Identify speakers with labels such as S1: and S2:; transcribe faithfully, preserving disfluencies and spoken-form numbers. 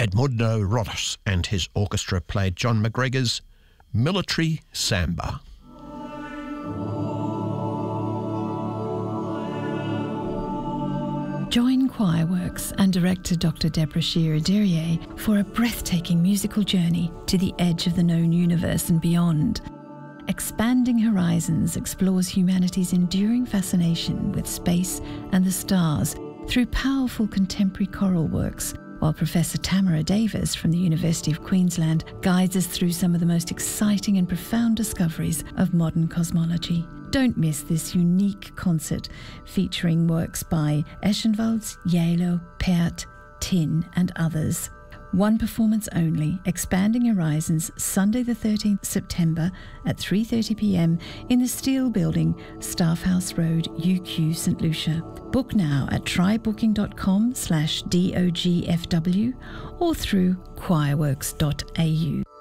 S1: Edmundo Rodas and his orchestra played John McGregor's Military Samba.
S2: Join Choirworks and director Doctor Deborah Shearer-Derrier for a breathtaking musical journey to the edge of the known universe and beyond. Expanding Horizons explores humanity's enduring fascination with space and the stars through powerful contemporary choral works, while Professor Tamara Davis from the University of Queensland guides us through some of the most exciting and profound discoveries of modern cosmology. Don't miss this unique concert featuring works by Eschenwalds, Yalo, Pärt, Tin and others. One performance only, Expanding Horizons, Sunday the thirteenth September at three thirty p m in the Steel Building, Staff House Road, U Q, St Lucia. Book now at trybooking.com slash DOGFW or through choirworks dot A U.